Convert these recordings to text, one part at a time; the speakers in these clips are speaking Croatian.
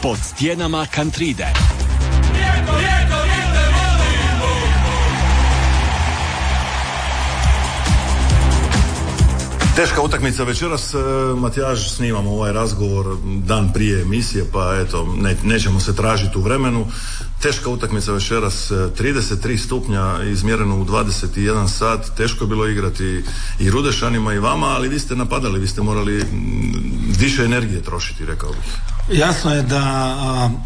pod stijenama Kantride. Teška utakmica večeras, Matijaž, snimamo ovaj razgovor dan prije emisije, pa eto, nećemo se tražiti u vremenu. Teška utakmica večeras, 33 stupnja izmjereno u 21 sat, teško je bilo igrati i Rudešanima i vama, ali vi ste napadali, vi ste morali više energije trošiti, rekao bih. Jasno je da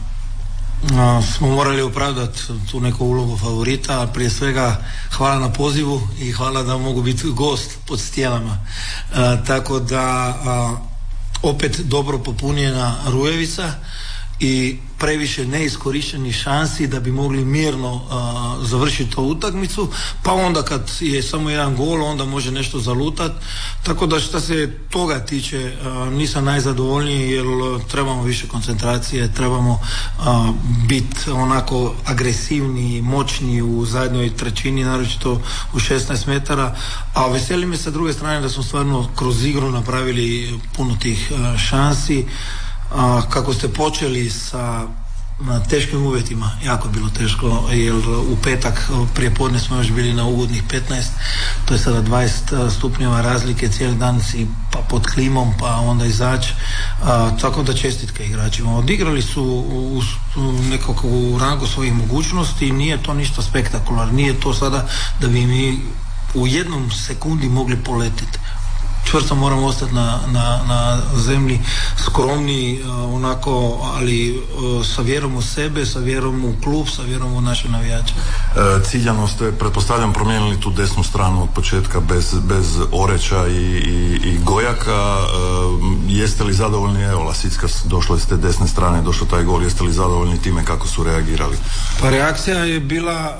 smo morali opravdati tu neku ulogu favorita, prije svega hvala na pozivu i hvala da mogu biti gost pod stijenama. Tako da opet dobro popunjena Rujevica i previše neiskorištenih šansi da bi mogli mirno završiti tu utakmicu, pa onda kad je samo jedan gol onda može nešto zalutat, tako da što se toga tiče nisam najzadovoljniji jer trebamo više koncentracije, trebamo biti onako agresivni, moćni u zadnjoj trećini, naročito u 16 metara, a veseli me sa druge strane da smo stvarno kroz igru napravili puno tih šansi. Kako ste počeli sa teškim uvjetima, jako je bilo teško, jer u petak prije podne smo još bili na ugodnih 15, to je sada 20 stupnjeva razlike, cijeli dan si pa pod klimom, pa onda izaći, tako da čestitke igračima. Odigrali su nekako u rangu svojih mogućnosti, nije to ništa spektakularno, nije to sada da bi mi u jednom sekundi mogli poletiti. Čvrsto moramo ostati na zemlji, skromni onako, ali sa vjerom u sebe, sa vjerom u klub, sa vjerom u naše navijače. Ciljano ste, pretpostavljam, promijenili tu desnu stranu od početka bez Oreća i Gojaka. Jeste li zadovoljni, evo Lasicka, došli ste desne strane, došao taj gol, jeste li zadovoljni time kako su reagirali? Pa reakcija je bila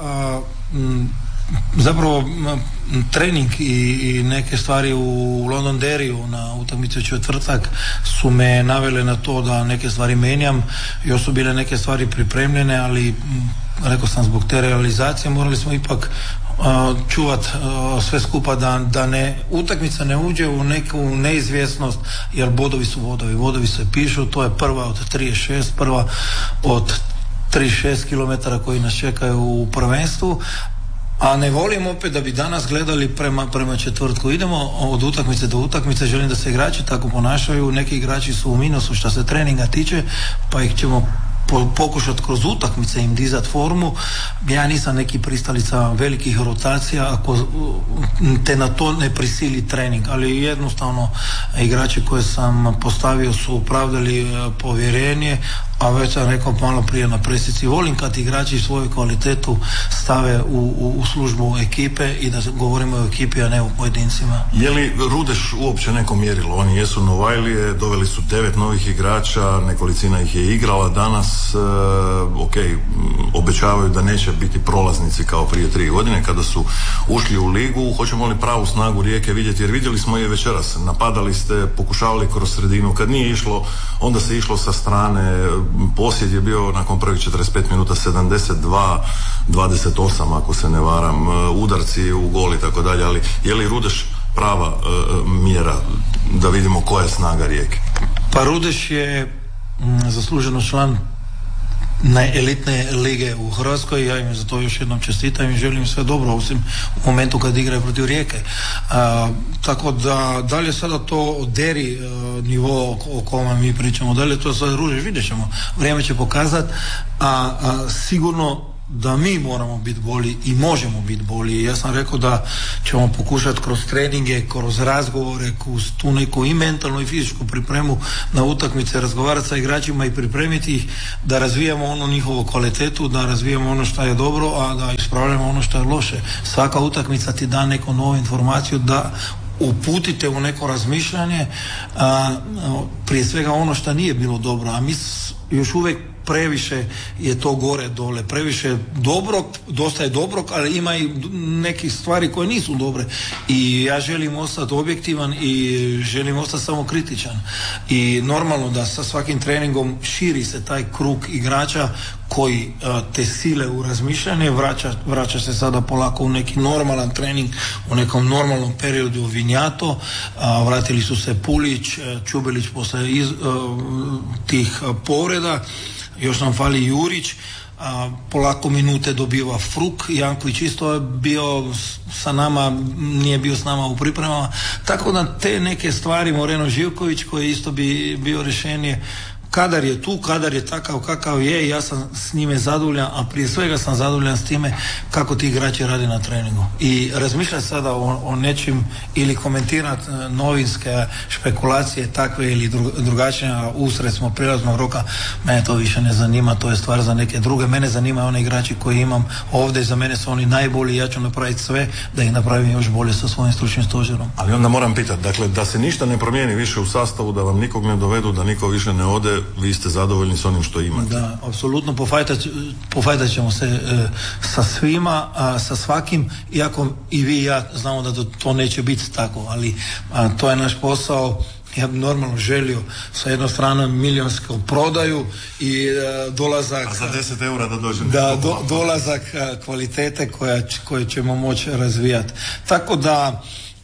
zapravo trening i neke stvari u Londonderryu na utakmici u četvrtak su me navele na to da neke stvari menjam. Još su bile neke stvari pripremljene, ali rekao sam zbog te realizacije morali smo ipak čuvat sve skupa da utakmica ne uđe u neku neizvjesnost, jer bodovi se pišu, to je prva od 36, prva od 36 km koji nas čekaju u prvenstvu. A ne volim opet da bi danas gledali prema četvrtku. Idemo od utakmice do utakmice, želim da se igrači tako ponašaju. Neki igrači su u minusu što se treninga tiče, pa ih ćemo pokušati kroz utakmice im dizat formu. Ja nisam neki pristalica velikih rotacija ako te na to ne prisili trening, ali jednostavno igrači koje sam postavio su opravdali povjerenje, a već sam rekao malo prije na presici, volim kad igrači svoju kvalitetu stave u službu ekipe i da govorimo o ekipi, a ne o pojedincima. Je li Rudeš uopće neko mjerilo? Oni jesu Novajlije, doveli su 9 novih igrača, nekolicina ih je igrala danas, obećavaju da neće biti prolaznici kao prije 3 godine kada su ušli u ligu. Hoćemo li pravu snagu Rijeke vidjeti? Jer vidjeli smo je večeras, napadali ste, pokušavali kroz sredinu, kad nije išlo onda se išlo sa strane. Posjed je bio nakon prvih 45 minuta 72-28 ako se ne varam, udarci u gol i tako dalje, ali je li Rudeš prava mjera da vidimo koja je snaga Rijeke? Pa Rudeš je zasluženo član najelitne lige u Hrvatskoj, ja im za to još jednom čestitam i želim sve dobro, osim u momentu kad igraju protiv Rijeke. Tako da dalje sada to deri nivo o kojem mi pričamo, dalje to sad Ružeš, vidjet ćemo, vrijeme će pokazati, a sigurno da mi moramo biti bolji i možemo biti bolji. Ja sam rekao da ćemo pokušati kroz treninge, kroz razgovore, kroz tu neku i mentalnu i fizičku pripremu na utakmice, razgovarati sa igračima i pripremiti ih da razvijamo onu njihovu kvalitetu, da razvijamo ono što je dobro, a da ispravljamo ono što je loše. Svaka utakmica ti da neku novu informaciju da uputite u neko razmišljanje, prije svega ono što nije bilo dobro, a mi još uvijek previše je to gore dole, previše dobrog, dosta je dobrog, ali ima i nekih stvari koje nisu dobre i ja želim ostati objektivan i želim ostati samo kritičan i normalno da sa svakim treningom širi se taj krug igrača koji te sile u razmišljanje, vraća se sada polako u neki normalan trening, u nekom normalnom periodu Vinjato, vratili su se Pulić, Čubelić posle tih povreda povreda, još nam fali Jurić, polako minute dobiva Fruk, Janković isto je bio sa nama, nije bio s nama u pripremama, tako da te neke stvari, Moreno Živković koji isto bi bio rješenje. Kadar je tu, kadar je takav kakav je i ja sam s njime zadovoljan, a prije svega sam zadovoljan s time kako ti igrači radi na treningu. I razmišljati sada o nečim ili komentirati novinske špekulacije takve ili drugačije, usred smo prilaznog roka, mene to više ne zanima, to je stvar za neke druge. Mene zanimaju oni igrači koji imam ovdje, za mene su oni najbolji, ja ću napraviti sve da ih napravim još bolje sa svojim stručnim stožerom. Ali onda moram pitati, dakle, da se ništa ne promijeni više u sastavu, da vam nikog ne dovedu, da niko više ne ode, vi ste zadovoljni s onim što imate? Da, apsolutno, pofajtat ćemo se sa svima, sa svakim, iako i vi i ja znamo da to neće biti tako, ali to je naš posao. Ja bih normalno želio sa jednom stranom milionsku prodaju i dolazak... A za 10 eura da dođem? Dolazak kvalitete koje ćemo moći razvijati. Tako da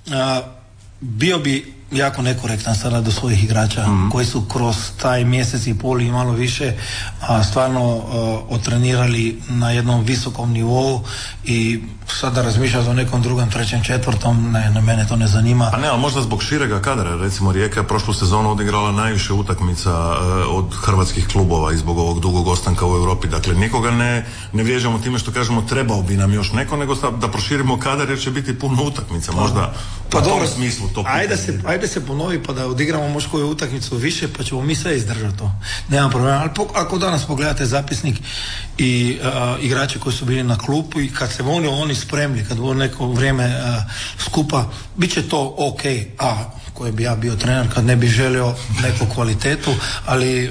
bio bi jako nekorektan sada do svojih igrača koji su kroz taj mjesec i pol i malo više stvarno otrenirali na jednom visokom nivou i sada razmišljati o nekom drugom, trećem, četvrtom, ne, mene to ne zanima. Pa ne, ali možda zbog širega kadra, recimo Rijeka je prošlu sezonu odigrala najviše utakmica od hrvatskih klubova i zbog ovog dugog ostanka u Europi. Dakle, nikoga ne vrijeđamo time što kažemo trebao bi nam još neko, nego da proširimo kadar jer će biti puno utakmica. Možda pa u tom dobro, smislu to ajde se ponovi pa da odigramo možda koju utakmicu više pa ćemo mi sve izdržati to. Nema problema, ali ako danas pogledate zapisnik i igrače koji su bili na klupu i kad se oni spremni, kad budu neko vrijeme skupa, bit će to ok, koji bi ja bio trener kad ne bi želio neku kvalitetu, ali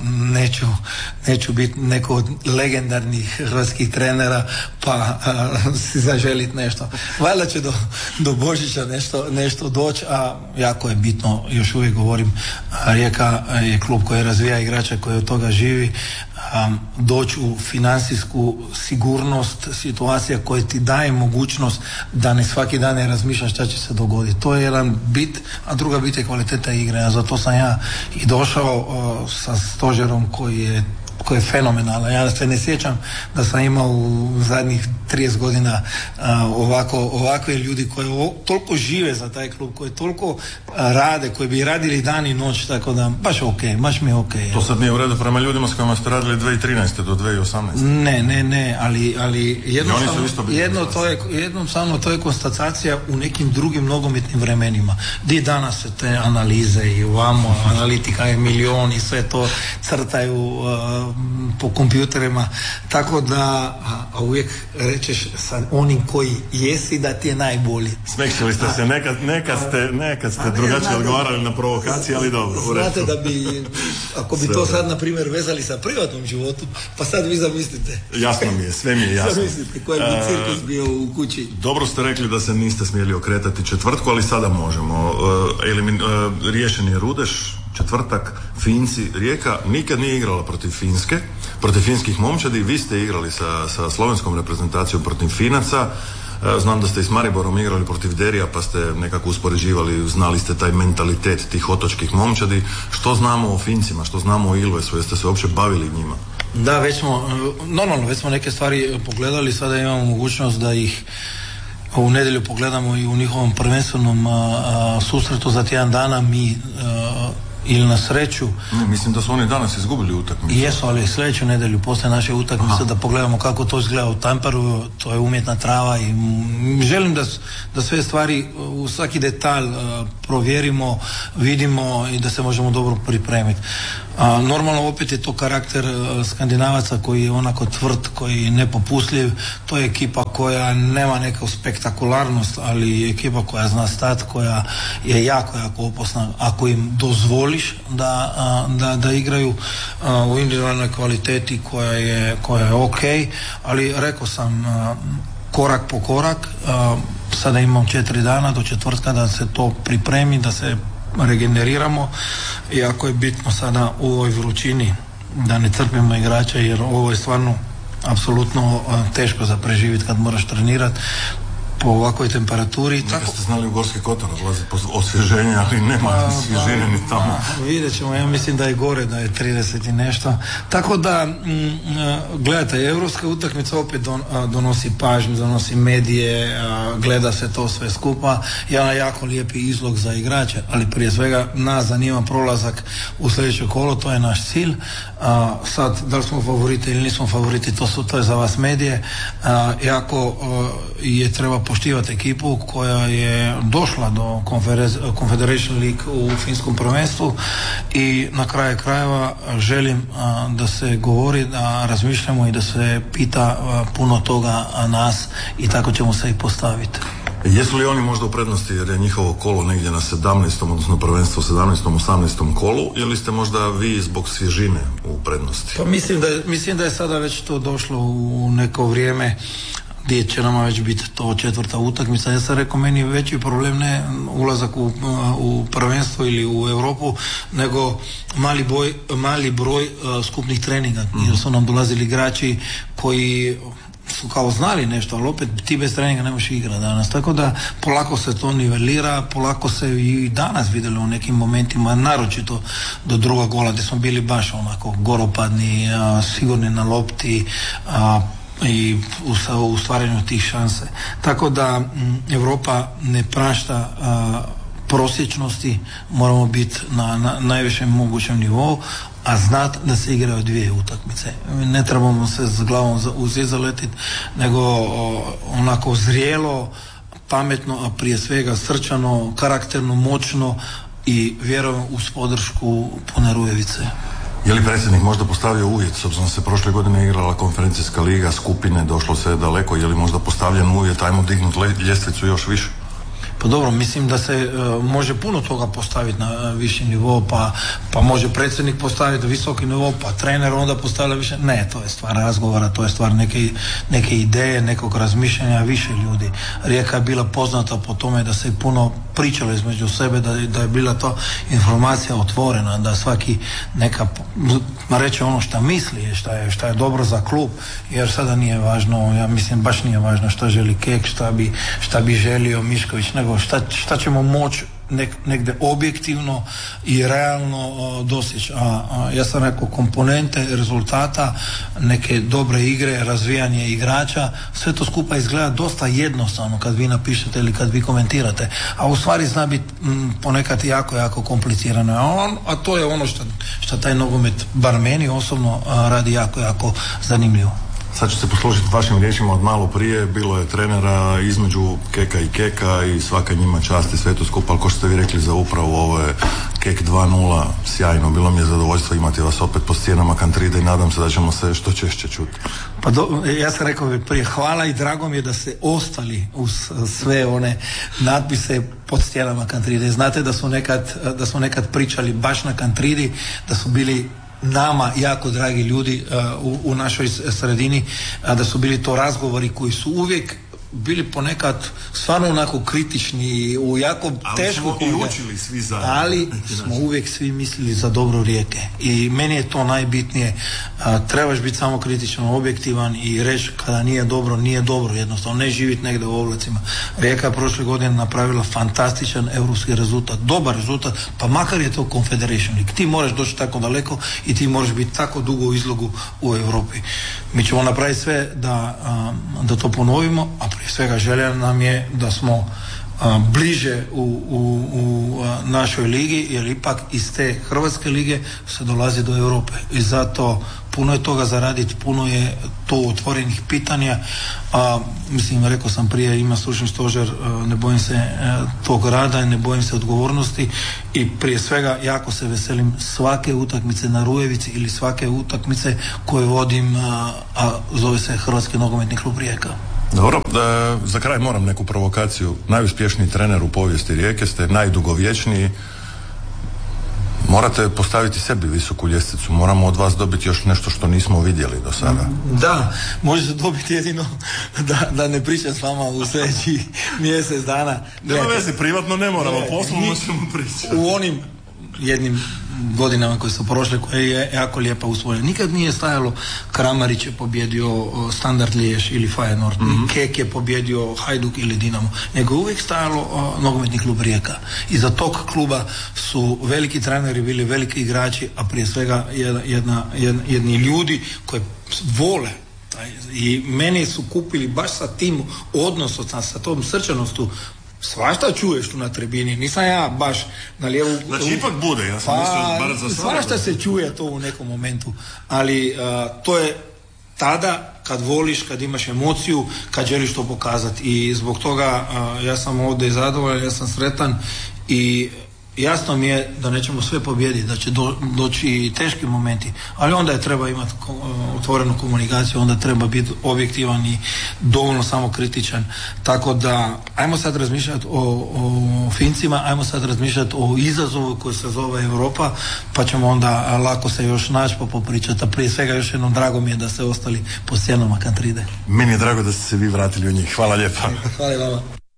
neću biti neko od legendarnih hrvatskih trenera pa si zaželiti nešto. Valjda će do Božića nešto doći, a jako je bitno, još uvijek govorim, Rijeka je klub koji razvija igrača koji od toga živi, doći u financijsku sigurnost, situacija koja ti daje mogućnost da ne svaki dan ne razmišljaš šta će se dogoditi. To je jedan bit, a druga bit je kvaliteta igre, a zato sam ja i došao sa stožerom koji je fenomenalan. Ja se ne sjećam da sam imao u zadnjih 30 godina ovakve ljudi koji toliko žive za taj klub, koji toliko rade, koji bi radili dan i noć, tako da baš mi je ok. To sad nije u redu prema ljudima s kojima ste radili 2013. do 2018. Ne, ali jednostavno to je konstatacija u nekim drugim nogometnim vremenima. Di danas se te analize i ovamo, analitika je milion i sve to crtaju po kompjuterima, tako da uvijek rečeš sa onim koji jesi da ti je najbolji. Smekšili ste se, nekad ste drugačije odgovarali na provokacije, ali dobro. Znate da bi, ako bi to sad na primjer vezali sa privatnom životu, pa sad vi zamislite. Jasno mi je, sve mi je jasno. Zamislite koji bi cirkus bio u kući. Dobro ste rekli da se niste smjeli okretati četvrtku, ali sada možemo. Riješen je Rudeš, četvrtak, Finci, Rijeka nikad nije igrala protiv Finske, protiv finskih momčadi. Vi ste igrali sa slovenskom reprezentacijom protiv Finaca. Znam da ste i s Mariborom igrali protiv Derija, pa ste nekako uspoređivali, znali ste taj mentalitet tih otočkih momčadi. Što znamo o Fincima, što znamo o Ilvesu, jeste se uopće bavili njima? Da, već smo neke stvari pogledali, sada imamo mogućnost da ih u nedjelju pogledamo i u njihovom prvenstvenom susretu za tjedan dana. Mi ili na sreću. Mislim da su oni danas izgubili utakmicu. Jesu, ali sljedeću nedjelju poslije naše utakmice da pogledamo kako to izgleda u Tamperu, to je umjetna trava i želim da sve stvari u svaki detalj provjerimo, vidimo i da se možemo dobro pripremiti. Normalno opet je to karakter Skandinavaca koji je onako tvrd, koji je nepopustljiv. To je ekipa koja nema neku spektakularnost, ali je ekipa koja zna stat, koja je jako opasna ako im dozvoliš da igraju u individualnoj kvaliteti koja je ok, ali rekao sam korak po korak. Sada imam 4 dana do četvrtka da se to pripremi, da se regeneriramo, i jako je bitno sada u ovoj vrućini da ne crpimo igrača, jer ovo je stvarno apsolutno teško za preživjeti kad moraš trenirati. po ovakvoj temperaturi. Tako ste znali u Gorski Kotar odlaziti po osvježenje, ali nema svježine ni tamo. Vidjet ćemo, ja mislim da je gore, da je 30 i nešto. Tako da, gledajte, europska utakmica opet donosi pažnju, donosi medije, gleda se to sve skupa. Jedan jako lijepi izlog za igrače, ali prije svega nas zanima prolazak u sljedeće kolo, to je naš cilj. Sad, da li smo favoriti ili nismo favoriti, to je za vas medije. Jako je treba poštivati ekipu koja je došla do Confederation League u finskom prvenstvu i na kraju krajeva želim da se govori, da razmišljamo i da se pita puno toga nas i tako ćemo se i postaviti. Jesu li oni možda u prednosti jer je njihovo kolo negdje na 17. odnosno prvenstvo 17. 18. kolu ili ste možda vi zbog svježine u prednosti? Pa mislim da je sada već to došlo u neko vrijeme gdje će nama već biti to 4. utakmica. Ja sam rekao, meni je veći problem ne ulazak u prvenstvo ili u Europu, nego mali broj skupnih treninga, jer su nam dolazili igrači koji su kao znali nešto, ali opet ti bez treninga ne možeš igrati danas, tako da polako se to nivelira, polako se i danas vidjelo u nekim momentima, naročito do drugog gola gdje smo bili baš onako goropadni, sigurni na lopti, i u stvaranju tih šanse. Tako da Europa ne prašta prosječnosti, moramo biti na najvišem mogućem nivou, a znat da se igraju 2 utakmice. Ne trebamo se s glavom u zid zaletiti, nego onako zrijelo, pametno, a prije svega srčano, karakterno, moćno i vjerujem uz podršku pune Rujevice. Je li predsjednik možda postavio uvjet, s obzirom se prošle godine igrala konferencijska liga, skupine, došlo se daleko, je li možda postavljen uvjet, ajmo dignuti ljestvicu još više? Pa dobro, mislim da se može puno toga postaviti na viši nivo, pa može predsjednik postaviti visoki nivo, pa trener onda postavlja više. Ne, to je stvar razgovora, to je stvar neke ideje, nekog razmišljanja više ljudi. Rijeka je bila poznata po tome da se puno pričalo između sebe, da je bila to informacija otvorena, da svaki neka reče ono šta misli, šta je dobro za klub, jer sada nije važno, ja mislim baš nije važno šta želi Kek, šta bi želio Mišković, nego šta ćemo moći negdje objektivno i realno dostići. Ja sam rekao, komponente rezultata, neke dobre igre, razvijanje igrača, sve to skupa izgleda dosta jednostavno kad vi napišete ili kad vi komentirate, a u stvari zna biti ponekad jako komplicirano, a to je ono što taj nogomet, bar meni osobno, radi jako zanimljivo. Sad ću se poslužiti vašim riječima od malo prije, bilo je trenera između Keka i Keka i svaka njima čast i sve to skupa, ali ko što ste vi rekli za upravo ovo je Kek 2:0, sjajno, bilo mi je zadovoljstvo imati vas opet po stijenama Kantride i nadam se da ćemo se što češće čuti. Pa ja sam rekao prije, hvala i drago mi je da ste ostali uz sve one natpise pod stijenama Kantride. Znate da smo nekad pričali baš na Kantridi, da su bili nama jako dragi ljudi u našoj sredini, da su bili to razgovori koji su uvijek bili ponekad stvarno onako kritični, u jako teško, ali smo uvijek svi mislili za dobro Rijeke i meni je to najbitnije. Trebaš biti samo kritičan, objektivan i reći kada nije dobro, jednostavno ne živjeti negdje u oblacima. Rijeka je prošle godine napravila fantastičan europski rezultat, dobar rezultat, pa makar je to Confederation League. Ti moraš doći tako daleko i ti moraš biti tako dugo u izlogu u Europi. Mi ćemo napraviti sve da to ponovimo, a prije svega želja nam je da smo bliže u našoj ligi, jer ipak iz te hrvatske lige se dolazi do Europe i zato puno je toga zaraditi, puno je to otvorenih pitanja. Mislim, rekao sam prije, ima stručni stožer, ne bojim se tog rada, ne bojim se odgovornosti i prije svega jako se veselim svake utakmice na Rujevici ili svake utakmice koje vodim, a zove se Hrvatski nogometni klub Rijeka. Dobro, za kraj moram neku provokaciju. Najuspješniji trener u povijesti Rijeke ste, najdugovječniji. Morate postaviti sebi visoku ljestvicu. Moramo od vas dobiti još nešto što nismo vidjeli do sada. Da, može se dobiti jedino da ne pričam s vama u sljedeći mjesec dana. Nema veze, privatno ne moramo, poslovno ćemo pričati. U onim jednim godinama koje su prošle, koje je jako lijepa usvojena. Nikad nije stajalo Kramarić je pobjedio Standard Liješ ili Feyenoord, Kek je pobjedio Hajduk ili Dinamo, nego je uvijek stajalo nogometni klub Rijeka. Iza tog kluba su veliki treneri bili veliki igrači, a prije svega jedni ljudi koji vole i meni su kupili baš sa tim odnosom, sa tom srčanostu. Svašta čuješ tu na tribini, nisam ja baš na lijevu... Znači ipak bude, ja sam mislio bar za sada. Svašta se čuje to u nekom momentu, ali to je tada kad voliš, kad imaš emociju, kad želiš to pokazati i zbog toga ja sam ovdje zadovoljan, ja sam sretan i jasno mi je da nećemo sve pobijediti, da će doći i teški momenti, ali onda je treba imati otvorenu komunikaciju, onda treba biti objektivan i dovoljno samokritičan. Tako da, ajmo sad razmišljati o Fincima, ajmo sad razmišljati o izazovu koji se zove Europa, pa ćemo onda lako se još naći pa popričati. A prije svega još jednom drago mi je da ste ostali po scenama Kantride. Meni je drago da ste se vi vratili u njih. Hvala lijepa. Hvala vama.